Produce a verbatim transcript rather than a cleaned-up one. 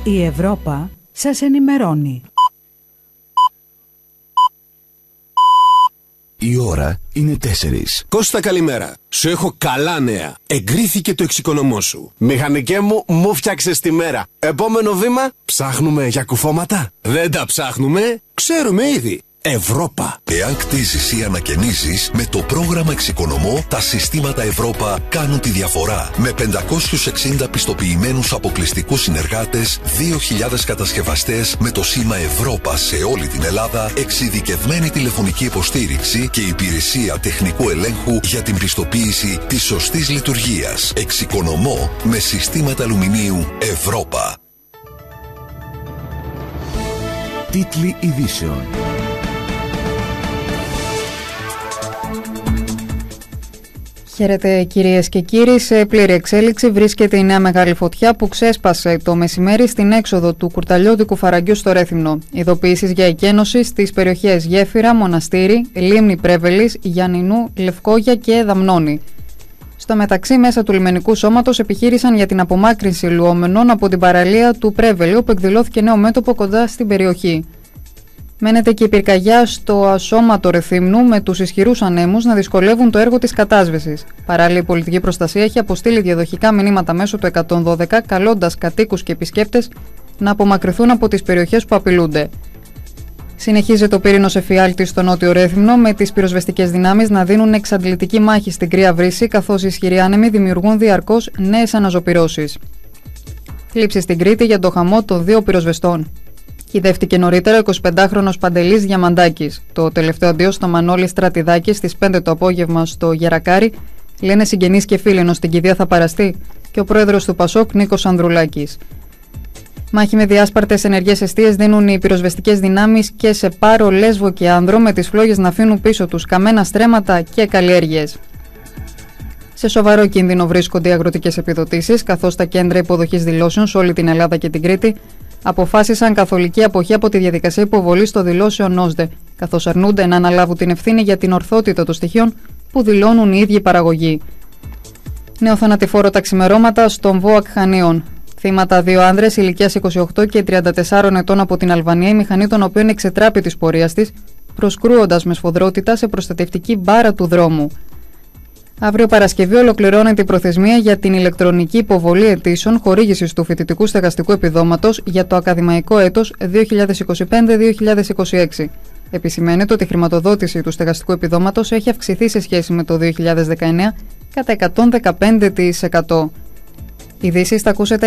Η Ευρώπα σας ενημερώνει. Η ώρα είναι τέσσερις. Κώστα, καλημέρα. Σου έχω καλά νέα. Εγκρίθηκε το εξοικονομώ σου. Μηχανικέ μου, μου φτιάξες τη μέρα. Επόμενο βήμα, ψάχνουμε για κουφώματα. Δεν τα ψάχνουμε, ξέρουμε ήδη. Ευρώπα. Εάν κτίζεις ή ανακαινίζεις, με το πρόγραμμα Εξοικονομώ, τα συστήματα Ευρώπα κάνουν τη διαφορά. Με πεντακόσιους εξήντα πιστοποιημένους αποκλειστικούς συνεργάτες, δύο χιλιάδες κατασκευαστές με το σήμα Ευρώπα σε όλη την Ελλάδα, εξειδικευμένη τηλεφωνική υποστήριξη και υπηρεσία τεχνικού ελέγχου για την πιστοποίηση της σωστής λειτουργίας. Εξοικονομώ με συστήματα αλουμινίου Ευρώπα. Τίτλοι ειδήσεων. Χαίρετε κυρίες και κύριοι, σε πλήρη εξέλιξη βρίσκεται η νέα μεγάλη φωτιά που ξέσπασε το μεσημέρι στην έξοδο του κουρταλιώτικου φαραγγιού στο Ρέθυμνο. Ειδοποιήσεις για εκένωση στις περιοχές Γέφυρα, Μοναστήρι, Λίμνη Πρέβελης, Γιαννηνού, Λευκόγια και Δαμνώνη. Στο μεταξύ, μέσα του λιμενικού σώματος επιχείρησαν για την απομάκρυνση λουόμενων από την παραλία του Πρέβελη, όπου εκδηλώθηκε νέο μέτωπο κοντά στην περιοχή. Μένεται και η πυρκαγιά στο ασώματο Ρεθύμνου, με τους ισχυρούς ανέμους να δυσκολεύουν το έργο της κατάσβεσης. Παράλληλα, η πολιτική προστασία έχει αποστείλει διαδοχικά μηνύματα μέσω του εκατόν δώδεκα, καλώντας κατοίκους και επισκέπτες να απομακρυνθούν από τις περιοχές που απειλούνται. Συνεχίζεται ο πύρινος εφιάλτης στο νότιο Ρέθυμνο, με τις πυροσβεστικές δυνάμεις να δίνουν εξαντλητική μάχη στην κρύα βρύση, καθώς οι ισχυροί άνεμοι δημιουργούν διαρκώς νέες αναζωπυρώσεις. Θλίψη στην Κρήτη για το χαμό των δύο πυροσβεστών. Κυδεύτηκε νωρίτερα ο εικοσιπεντάχρονος Παντελής Διαμαντάκης. Το τελευταίο αντίο στο Μανώλη Στρατιδάκη στις πέντε το απόγευμα στο Γερακάρι, λένε συγγενείς και φίλοι, ενώ στην κηδεία θα παραστεί και ο πρόεδρος του Πασόκ Νίκος Ανδρουλάκης. Μάχη με διάσπαρτες ενεργές εστίες δίνουν οι πυροσβεστικές δυνάμεις και σε Πάρο, Λέσβο και Άνδρο, με τις φλόγες να αφήνουν πίσω τους καμένα στρέμματα και καλλιέργειες. Σε σοβαρό κίνδυνο βρίσκονται οι αγροτικές επιδοτήσεις, καθώς τα κέντρα υποδοχής δηλώσεων σε όλη την Ελλάδα και την Κρήτη αποφάσισαν καθολική αποχή από τη διαδικασία υποβολής των δηλώσεων ΩΣΔΕ, καθώς αρνούνται να αναλάβουν την ευθύνη για την ορθότητα των στοιχείων που δηλώνουν οι ίδιοι παραγωγοί. Νέο θανατηφόρο τα ξημερώματα στον ΒΟΑΚ Χανίων. Θύματα δύο άνδρες ηλικίας είκοσι οκτώ και τριάντα τέσσερα ετών από την Αλβανία, η μηχανή των οποίων εξετράπη της πορείας της, προσκρούοντας με σφοδρότητα σε προστατευτική μπάρα του δρόμου. Αύριο Παρασκευή ολοκληρώνεται η προθεσμία για την ηλεκτρονική υποβολή αιτήσεων χορήγησης του φοιτητικού στεγαστικού επιδόματος για το ακαδημαϊκό έτος δύο χιλιάδες είκοσι πέντε δύο χιλιάδες είκοσι έξι. Επισημαίνεται ότι η χρηματοδότηση του στεγαστικού επιδόματος έχει αυξηθεί σε σχέση με το δύο χιλιάδες δεκαεννέα κατά εκατόν δεκαπέντε τοις εκατό. Ειδήσεις θα ακούσετε